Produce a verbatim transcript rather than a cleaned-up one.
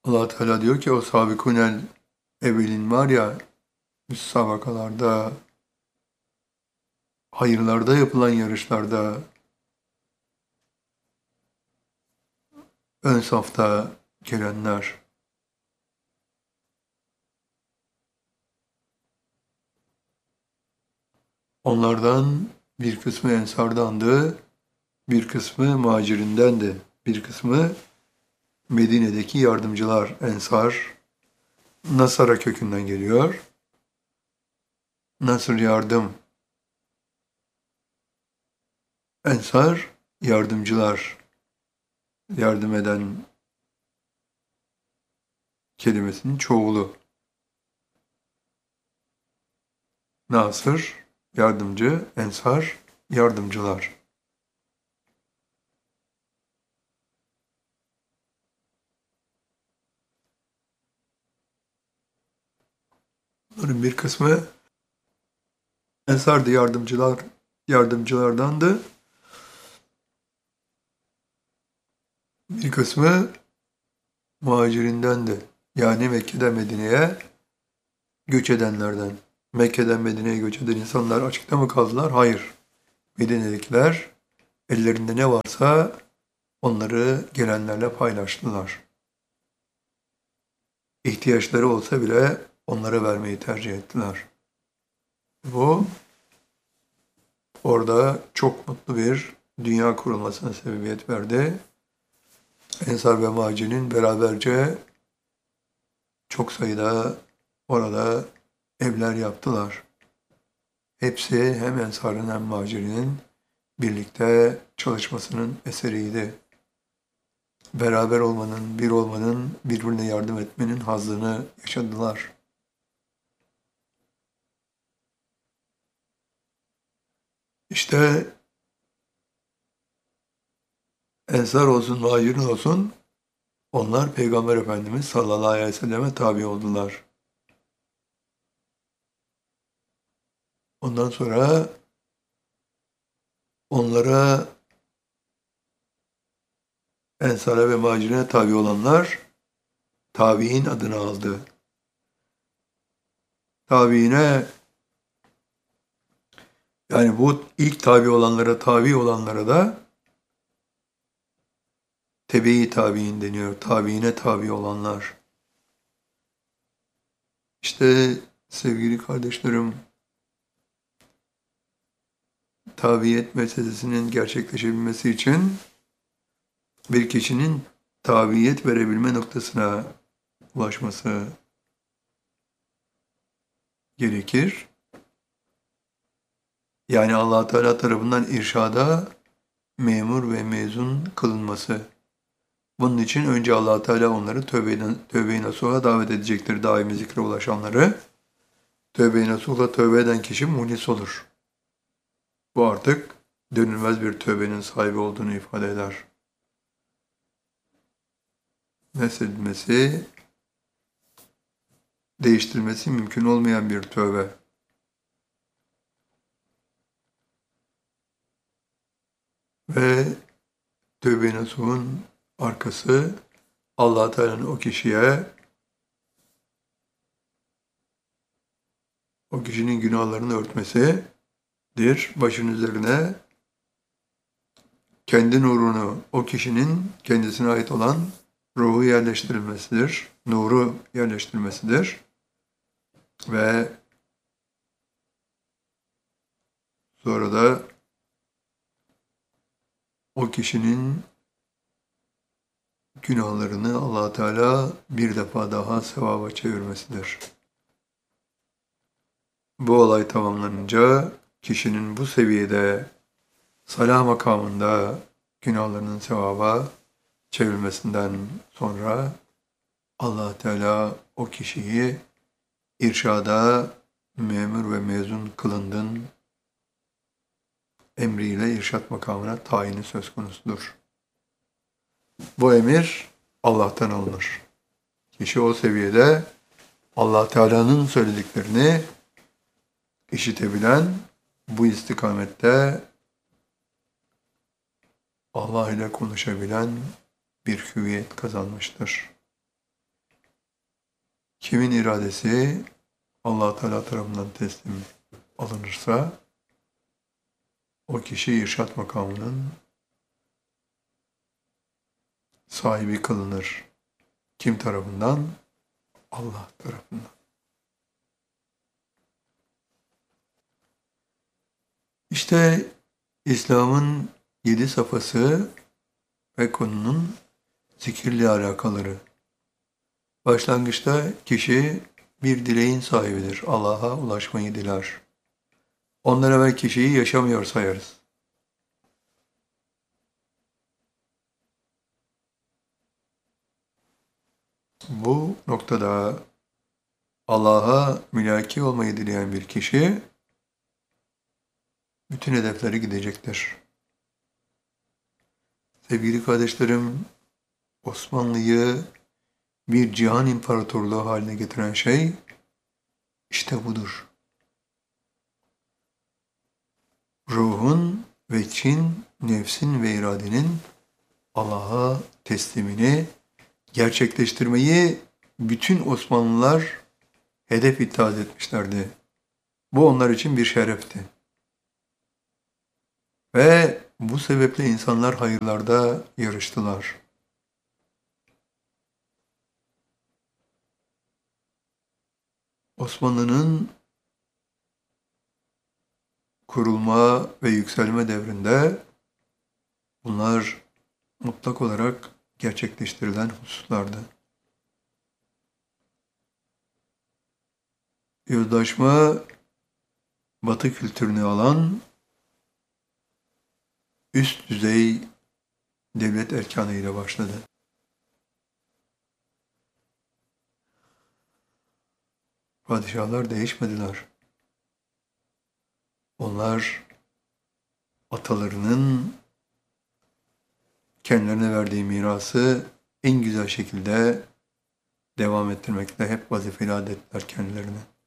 Allah Teala diyor ki o sabikunel evvelin var ya müsabakalarda, hayırlarda yapılan yarışlarda ön safta gelenler. Onlardan bir kısmı ensardandı, bir kısmı muhacirindendi, bir kısmı Medine'deki yardımcılar, ensar, Nasara kökünden geliyor. Nasır yardım, ensar yardımcılar, yardım eden kelimesinin çoğulu. Nasır, yardımcı, ensar, yardımcılar. Bunların bir kısmı ensardı, yardımcılar, yardımcılardandı. Bir kısmı muhacirindendi. Yani Mekke'den Medine'ye göç edenlerden. Mekke'den Medine'ye göç eden insanlar açıkta mı kaldılar? Hayır. Medine'dekiler ellerinde ne varsa onları gelenlerle paylaştılar. İhtiyaçları olsa bile onlara vermeyi tercih ettiler. Bu orada çok mutlu bir dünya kurulmasına sebebiyet verdi. Ensar ve Muhacir'in beraberce çok sayıda orada evler yaptılar. Hepsi hem Ensar'ın hem Muhacir'in birlikte çalışmasının eseriydi. Beraber olmanın, bir olmanın, birbirine yardım etmenin hazzını yaşadılar. İşte Ensar olsun, Muhacir olsun, onlar Peygamber Efendimiz sallallahu aleyhi ve selleme tabi oldular. Ondan sonra onlara Ensar'a ve Muhacir'e tabi olanlar tabi'in adını aldı. Tabi'ine yani bu ilk tabi olanlara, tabi olanlara da tebe-i tabi'in deniyor. Tabi'ine tabi olanlar. İşte sevgili kardeşlerim, tabiyet meselesinin gerçekleşebilmesi için bir kişinin tabiyet verebilme noktasına ulaşması gerekir. Yani Allah Teala tarafından irşada memur ve mezun kılınması. Bunun için önce Allah Teala onları tövbe-i tövbe nasuha davet edecektir, daimi zikre ulaşanları. Tövbe-i nasuhla tövbe eden kişi muhlis olur. Bu artık dönülmez bir tövbenin sahibi olduğunu ifade eder. Nesedilmesi, değiştirmesi mümkün olmayan bir tövbe. Ve tövbe-i nasuhun arkası Allah Teala'nın o kişiye, o kişinin günahlarını örtmesidir. Başın üzerine kendi nurunu, o kişinin kendisine ait olan ruhu yerleştirilmesidir. Nuru yerleştirilmesidir. Ve sonra da o kişinin günahlarını Allah Teala bir defa daha sevaba çevirmesidir. Bu olay tamamlanınca kişinin bu seviyede salah makamında günahlarının sevaba çevrilmesinden sonra Allah Teala o kişiyi irşada memur ve mezun kılındın emriyle irşat makamına tayini söz konusudur. Bu emir Allah'tan alınır. Kişi o seviyede Allah Teala'nın söylediklerini işitebilen, bu istikamette Allah ile konuşabilen bir hüviyet kazanmıştır. kimin iradesi Allah Teala tarafından teslim alınırsa o kişi irşat makamının sahibi kılınır. Kim tarafından? Allah tarafından. İşte İslam'ın yedi safhası ve konunun zikirle alakaları. Başlangıçta kişi bir dileğin sahibidir. Allah'a ulaşmayı diler. Ondan evvel kişiyi yaşamıyor sayarız. Bu noktada Allah'a mülaki olmayı dileyen bir kişi bütün hedefleri gidecektir. Sevgili kardeşlerim, Osmanlı'yı bir cihan imparatorluğu haline getiren şey işte budur. Ruhun ve Çin, nefsin ve iradenin Allah'a teslimini gerçekleştirmeyi bütün Osmanlılar hedef ittihaz etmişlerdi. Bu onlar için bir şerefti. Ve bu sebeple insanlar hayırlarda yarıştılar. Osmanlı'nın kurulma ve yükselme devrinde bunlar mutlak olarak gerçekleştirilen hususlardı. Yozlaşma Batı kültürünü alan üst düzey devlet erkanı ile başladı. Padişahlar değişmediler. Onlar atalarının kendilerine verdiği mirası en güzel şekilde devam ettirmekle hep vazifeli adetler kendilerine.